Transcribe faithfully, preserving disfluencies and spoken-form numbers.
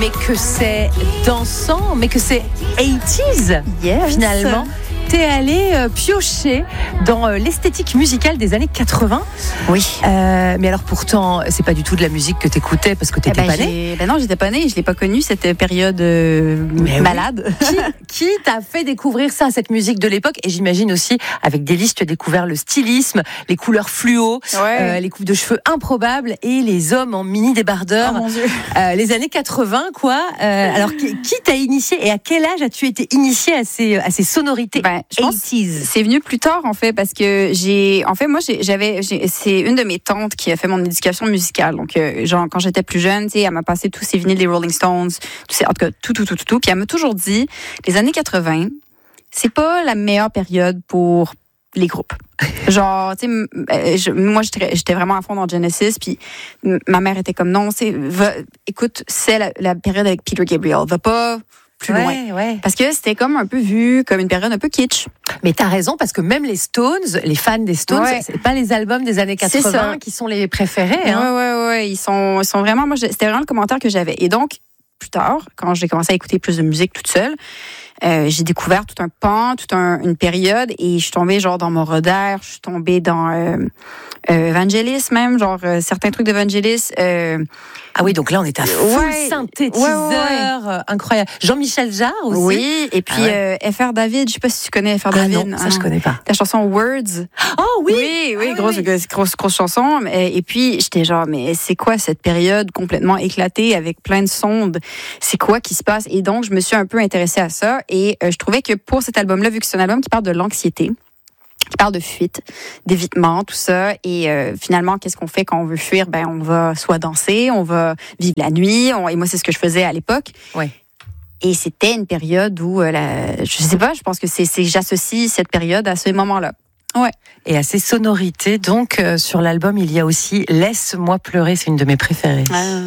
mais que c'est dansant, mais que c'est eighties Yes. finalement. T'es allé euh, piocher dans euh, l'esthétique musicale des années quatre-vingts. Oui. Euh, mais alors pourtant, c'est pas du tout de la musique que t'écoutais parce que t'étais Eh ben, pas née. j'ai- ben non, j'étais pas née. Je l'ai pas connue cette période euh, Mais malade. Qui, qui t'a fait découvrir ça, cette musique de l'époque? Et j'imagine aussi, avec Délice, tu as découvert le stylisme, les couleurs fluo, Ouais. euh, les coupes de cheveux improbables et les hommes en mini débardeurs. Oh mon Dieu. Euh, les années quatre-vingts, quoi. Euh, alors, qui, qui t'a initié et à quel âge as-tu été initié à ces, à ces sonorités Ben, je pense eighties? c'est venu plus tard en fait parce que j'ai en fait moi j'ai- j'avais j'ai- c'est une de mes tantes qui a fait mon éducation musicale donc euh, genre quand j'étais plus jeune tu sais elle m'a passé tous ces vinyles des Rolling Stones tous ces, en tout cas tout tout tout tout tout puis elle m'a toujours dit les années quatre-vingts c'est pas la meilleure période pour les groupes. Genre, tu sais, m- euh, je- moi, j'étais j'étais vraiment à fond dans Genesis, puis m- ma mère était comme, non, c'est, va- écoute, c'est la, la période avec Peter Gabriel, va pas plus loin. Ouais, ouais. Parce que c'était comme un peu vu comme une période un peu kitsch. Mais t'as raison, parce que même les Stones, les fans des Stones, Ouais. c'est pas les albums des années C'est quatre-vingts ça. qui sont les préférés. Hein. Ouais, ouais, ouais. Ils sont, ils sont vraiment. Moi, je- c'était vraiment le commentaire que j'avais. Et donc, plus tard, quand j'ai commencé à écouter plus de musique toute seule, euh, j'ai découvert tout un pan, toute un, une période, et je suis tombée genre dans Moroder, je suis tombée dans euh, euh, Evangelis même, genre euh, certains trucs d'Evangelis. Euh, Ah oui, donc là, on est à full Ouais. synthétiseur, Ouais, ouais, euh, incroyable. Jean-Michel Jarre aussi. oui, et puis Ah ouais. euh, F R David, je sais pas si tu connais F R Ah David. non, ça je connais pas. Ta chanson Words. Oh oui, Oui, oui, Ah grosse, oui. grosse, grosse, grosse chanson. Et, et puis, j'étais genre, mais c'est quoi cette période complètement éclatée avec plein de sondes? C'est quoi qui se passe? Et donc, je me suis un peu intéressée à ça. Et euh, je trouvais que pour cet album-là, vu que c'est un album qui parle de l'anxiété, qui parle de fuite, d'évitement, tout ça. Et euh, finalement, qu'est-ce qu'on fait quand on veut fuir? Ben, on va soit danser, on va vivre la nuit. On- et moi, c'est ce que je faisais à l'époque. Ouais. Et c'était une période où, euh, la, je sais pas, je pense que c'est, c'est j'associe cette période à ce moment-là. Ouais. Et à ces sonorités, donc, euh, sur l'album, il y a aussi Laisse-moi pleurer, c'est une de mes préférées.